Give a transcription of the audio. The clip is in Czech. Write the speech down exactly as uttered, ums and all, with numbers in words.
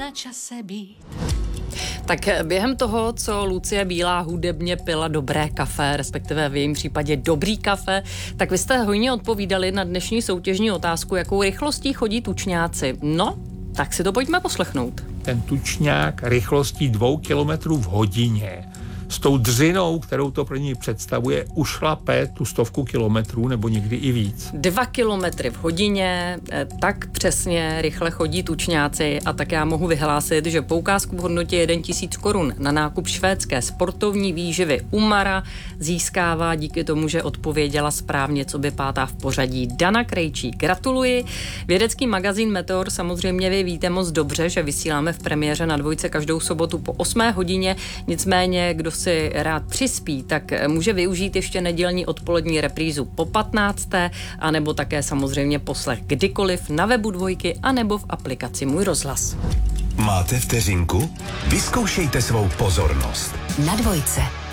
na čase být. Tak během toho, co Lucie Bílá hudebně pila dobré kafe, respektive v jejím případě dobrý kafe, tak vy jste hojně odpovídali na dnešní soutěžní otázku, jakou rychlostí chodí tučňáci. No, tak si to pojďme poslechnout. Ten tučňák rychlostí dvou kilometrů v hodině s tou dřinou, kterou to pro ní představuje, ušlape tu stovku kilometrů nebo někdy i víc. Dva kilometry v hodině, tak přesně rychle chodí tučňáci a tak já mohu vyhlásit, že poukázku v hodnotě jeden tisíc korun na nákup švédské sportovní výživy Umara získává díky tomu, že odpověděla správně, co by pátá v pořadí Dana Krejčí. Gratuluji. Vědecký magazín Meteor samozřejmě vy víte moc dobře, že vysíláme v premiéře na Dvojce každou sobotu po osmé hodině, nicméně kdo si rád přispí, tak může využít ještě nedělní odpolední reprízu po patnácté a nebo také samozřejmě poslech kdykoliv na webu Dvojky a nebo v aplikaci Můj rozhlas. Máte vteřinku? Vyzkoušejte svou pozornost. Na Dvojce.